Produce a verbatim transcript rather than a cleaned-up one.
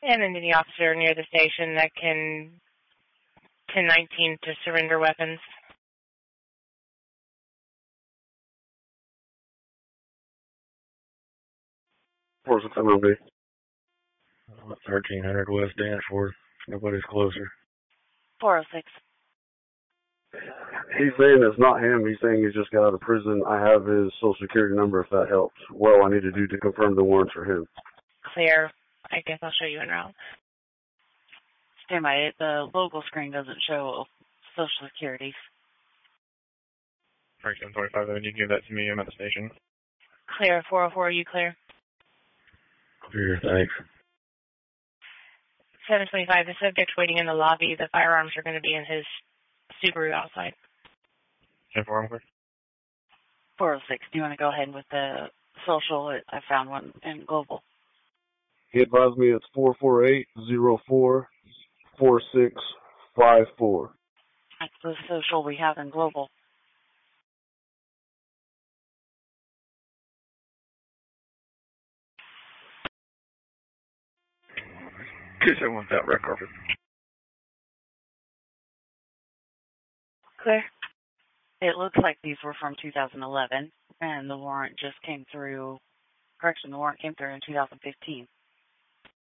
And then any officer near the station that can ten nineteen to surrender weapons. Where's the M O B? thirteen hundred West Danforth. Nobody's closer. four oh six. He's saying it's not him. He's saying he's just got out of prison. I have his social security number if that helps. What do I need to do to confirm the warrants for him? Clear. I guess I'll show you en route. Stand by. The local screen doesn't show social security. Frank seven twenty-five, then you can give that to me. I'm at the station. Clear. four oh four, are you clear? Clear, thanks. seven twenty-five, the subject waiting in the lobby. The firearms are going to be in his Subaru outside. ten four, I'm clear. four oh six, do you want to go ahead with the social? I found one in Global. He advised me it's four four eight zero four four six five four. That's the social we have in Global. Case I want that red carpet. Clear. It looks like these were from two thousand eleven, and the warrant just came through. Correction, the warrant came through in two thousand fifteen.